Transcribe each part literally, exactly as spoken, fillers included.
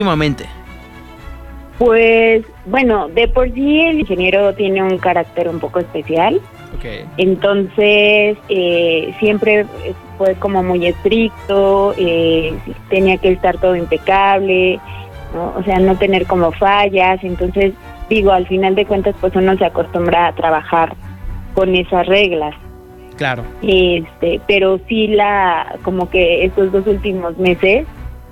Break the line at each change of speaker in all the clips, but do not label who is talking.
últimamente?
Pues, bueno, de por sí el ingeniero tiene un carácter un poco especial.
Okay.
Entonces, eh, siempre fue como muy estricto, eh, tenía que estar todo impecable, ¿no? O sea, no tener como fallas. Entonces, digo, al final de cuentas, pues uno se acostumbra a trabajar con esas reglas.
Claro.
Este, pero sí la, como que estos dos últimos meses,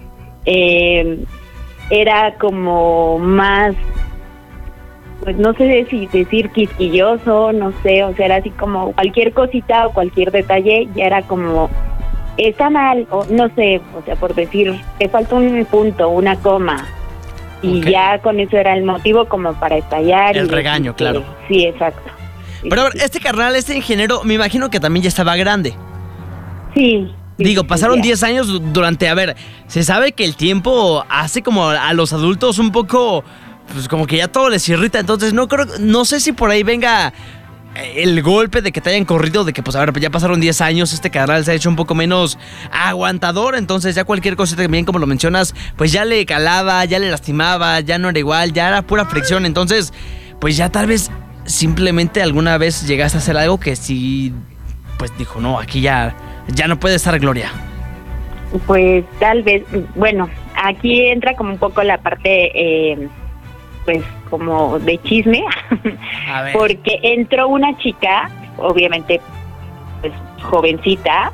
eh, era como más, pues no sé si decir quisquilloso, no sé, o sea, era así como cualquier cosita o cualquier detalle, ya era como, está mal, o no sé, o sea, por decir, te falta un punto, una coma, y okay. Ya con eso era el motivo como para estallar.
El
y
regaño,
decir,
claro.
Sí, exacto. Sí,
Pero a ver,
sí.
este carnal, este ingeniero, me imagino que también ya estaba grande.
Sí. Sí,
Digo,
sí,
pasaron
sí,
diez años durante, a ver, se sabe que el tiempo hace como a los adultos un poco, pues como que ya todo les irrita, entonces no creo, no sé si por ahí venga el golpe de que te hayan corrido, de que pues a ver, ya pasaron diez años, este carnal se ha hecho un poco menos aguantador, entonces ya cualquier cosita también, como lo mencionas, pues ya le calaba, ya le lastimaba, ya no era igual, ya era pura fricción, entonces pues ya tal vez simplemente alguna vez llegaste a hacer algo que sí, pues dijo, no, aquí ya... Ya no puede estar Gloria.
Pues tal vez, bueno, aquí entra como un poco la parte, eh, pues como de chisme,
a ver.
Porque entró una chica, obviamente, pues jovencita,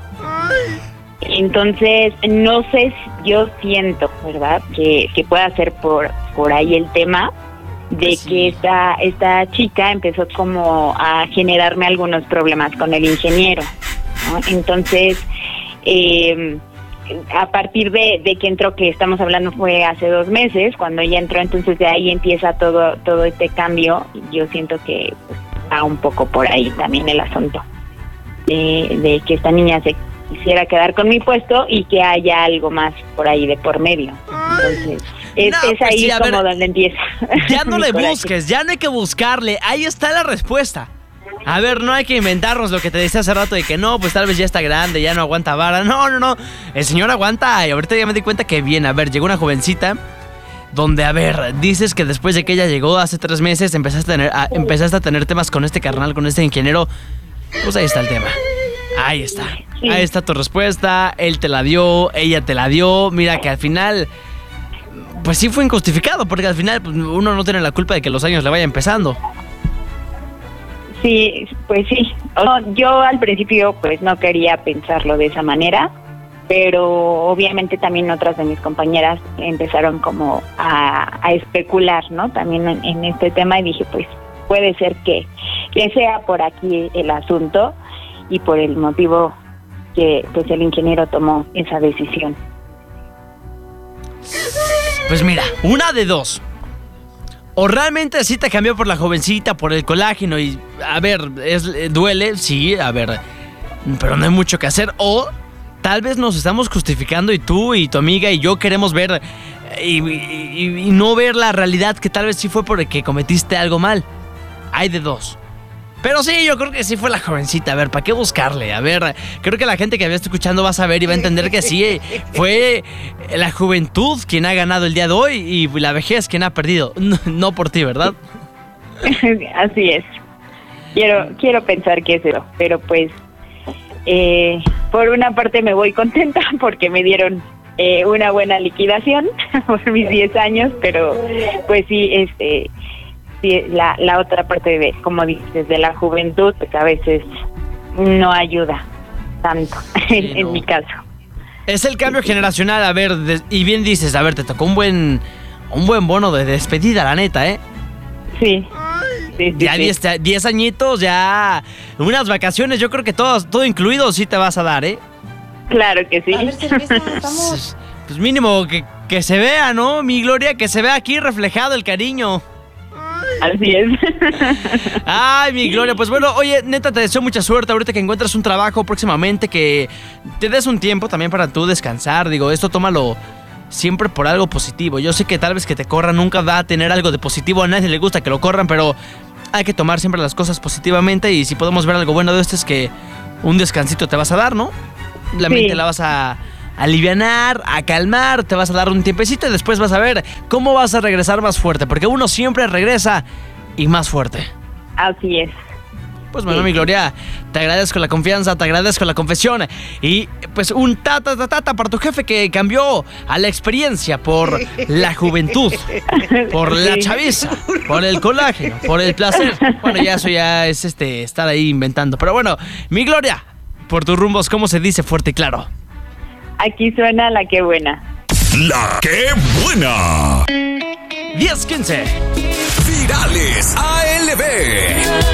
entonces no sé, si yo siento, ¿verdad? Que, que pueda ser por, por ahí el tema de pues sí. que esta, esta chica empezó como a generarme algunos problemas con el ingeniero. ¿No? Entonces, eh, a partir de, de que entró, que estamos hablando fue hace dos meses, cuando ella entró, entonces de ahí empieza todo todo este cambio. Yo siento que pues, está un poco por ahí también el asunto de, de que esta niña se quisiera quedar con mi puesto y que haya algo más por ahí de por medio. Entonces, es,
no,
es
pues
ahí
sí,
como
ver,
donde empieza.
Ya no le busques, ya no hay que buscarle, ahí está la respuesta. A ver, no hay que inventarnos lo que te decía hace rato de que no, pues tal vez ya está grande, ya no aguanta vara. No, no, no. El señor aguanta y ahorita ya me di cuenta que bien. A ver, llegó una jovencita donde, a ver, dices que después de que ella llegó hace tres meses empezaste a tener, a, empezaste a tener temas con este carnal, con este ingeniero. Pues ahí está el tema. Ahí está. Sí. Ahí está tu respuesta. Él te la dio, ella te la dio. Mira que al final, pues sí fue injustificado, porque al final pues, uno no tiene la culpa de que los años le vaya empezando.
Sí, pues sí. No, yo al principio pues no quería pensarlo de esa manera, pero obviamente también otras de mis compañeras empezaron como a, a especular, ¿no? También en, en este tema y dije pues puede ser que, que sea por aquí el asunto y por el motivo que pues el ingeniero tomó esa decisión.
Pues mira, una de dos. O realmente sí te cambió por la jovencita, por el colágeno y, a ver, es, duele, sí, a ver, pero no hay mucho que hacer. O tal vez nos estamos justificando y tú y tu amiga y yo queremos ver y, y, y no ver la realidad que tal vez sí fue porque cometiste algo mal. Hay de dos. Pero sí, yo creo que sí fue la jovencita. A ver, ¿para qué buscarle? A ver, creo que la gente que había estado escuchando va a saber y va a entender que sí, fue la juventud quien ha ganado el día de hoy y la vejez quien ha perdido. No, no por ti, ¿verdad?
Así es. Quiero, quiero pensar que es eso, pero pues, eh, por una parte me voy contenta porque me dieron eh, una buena liquidación por mis diez años, pero pues sí, este... La, la otra parte de, como dices, de la juventud, pues a veces no ayuda tanto, sí, en, no. en mi caso.
Es el cambio sí, generacional, a ver, de, y bien dices, a ver, te tocó un buen un buen bono de despedida, la neta, ¿eh?
Sí. sí, sí
ya diez sí. añitos, ya unas vacaciones, yo creo que todo, todo incluido sí te vas a dar, ¿eh?
Claro que sí.
A ver, cerveza, estamos...
Pues mínimo que, que se vea, ¿no? Mi Gloria, que se vea aquí reflejado el cariño.
Así es.
Ay, mi Gloria, pues bueno, oye, neta, te deseo mucha suerte ahorita que encuentres un trabajo próximamente, que te des un tiempo también para tú descansar. Digo, esto tómalo siempre por algo positivo. Yo sé que tal vez que te corran nunca va a tener algo de positivo, a nadie le gusta que lo corran, pero hay que tomar siempre las cosas positivamente y si podemos ver algo bueno de esto es que un descansito te vas a dar, ¿no? La sí. mente la vas a, alivianar, a calmar, te vas a dar un tiempecito y después vas a ver cómo vas a regresar más fuerte, porque uno siempre regresa y más fuerte.
Así es.
Pues bueno,
Sí.
mi Gloria, te agradezco la confianza, te agradezco la confesión y pues un tata tata tata para tu jefe que cambió a la experiencia por la juventud, por la
Sí.
chaviza, por el colágeno, por el placer. Bueno, ya eso ya es este estar ahí inventando. Pero bueno, mi Gloria, por tus rumbos, ¿cómo se dice fuerte y claro?
Aquí suena la que buena.
La que buena.
diez quince.
Virales A L B.